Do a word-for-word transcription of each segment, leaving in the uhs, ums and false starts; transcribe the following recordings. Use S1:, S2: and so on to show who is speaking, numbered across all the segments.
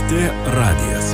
S1: T radijas.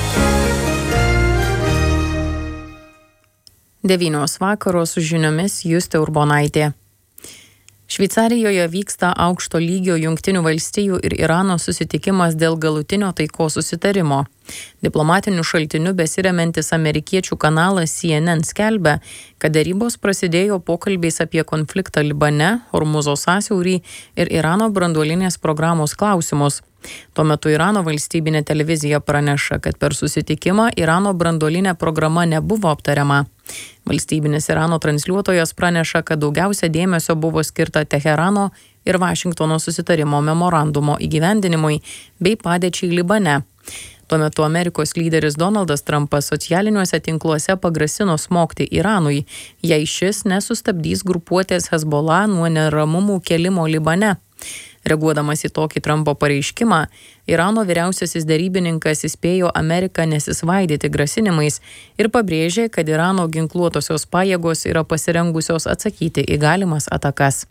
S2: Devynios vakaro su žiniomis Justė Urbonaitė. Šveicarijoje vyksta aukšto lygio Jungtinių valstijų ir Irano susitikimas dėl galutinio taikos susitarimo. Diplomatiniu šaltiniu besiremiantis amerikiečių kanalas C N N skelbia, kad derybos prasidėjo pokalbiais apie konfliktą Libane, Hormuzo sąsiaurį ir Irano branduolinės programos klausimus. Tuo metu Irano valstybinė televizija praneša, kad per susitikimą Irano branduolinė programa nebuvo aptariama. Valstybinis Irano transliuotojas praneša, kad daugiausia dėmesio buvo skirta Teherano ir Vašingtono susitarimo memorandumo įgyvendinimui bei padėčiai Libane. Tuo metu Amerikos lyderis Donaldas Trumpas socialiniuose tinkluose pagrasino smogti Iranui, jei šis nesustabdys grupuotės Hezbollah nuo neramumų kėlimo Libane. Reaguodamas į tokį Trumpo pareiškimą, Irano vyriausiasis derybininkas įspėjo Ameriką nesisvaidyti grasinimais ir pabrėžė, kad Irano ginkluotosios pajėgos yra pasirengusios atsakyti į galimas atakas.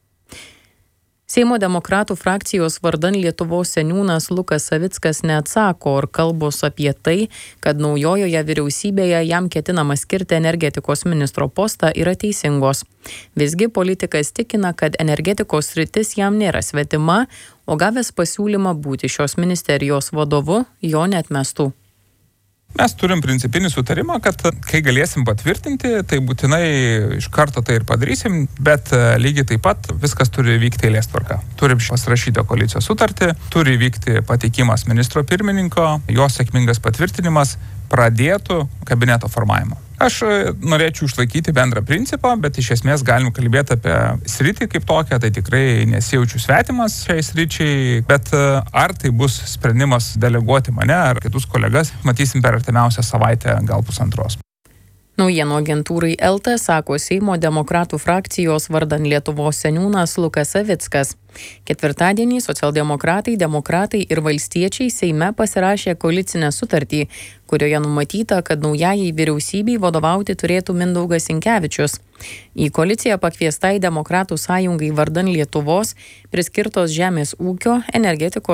S2: Seimo demokratų frakcijos vardan Lietuvos seniūnas Lukas Savickas neatsako, ar kalbos apie tai, kad naujojoje vyriausybėje jam ketinama skirti energetikos ministro postą, yra teisingos. Visgi politikas tikina, kad energetikos sritis jam nėra svetima, o gavęs pasiūlymą būti šios ministerijos vadovu, jo neatmestų.
S3: Mes turim principinį sutarimą, kad kai galėsim patvirtinti, tai būtinai iš karto tai ir padarysim, bet lygiai taip pat viskas turi vykti eilės tvarka. Turim pasirašytą koalicijos sutartį, turi vykti pateikimas ministro pirmininko, jo sėkmingas patvirtinimas pradėtų kabineto formavimo. Aš norėčiau išlaikyti bendrą principą, bet iš esmės galim kalbėti apie sritį kaip tokią, tai tikrai nesijaučiu svetimas šiai sričiai, bet ar tai bus sprendimas deleguoti mane ar kitus kolegas, matysim per artimiausią savaitę, gal pusantros.
S2: Naujienų agentūrai L T sako Seimo demokratų frakcijos vardan Lietuvos seniūnas Lukas Savickas. Ketvirtadienį socialdemokratai, demokratai ir valstiečiai Seime pasirašė koalicinę sutartį, kurioje numatyta, kad naujajai vyriausybei vadovauti turėtų Mindaugas Sinkevičius. Į koaliciją pakviestai demokratų sąjungai vardan Lietuvos priskirtos žemės ūkio, energetikos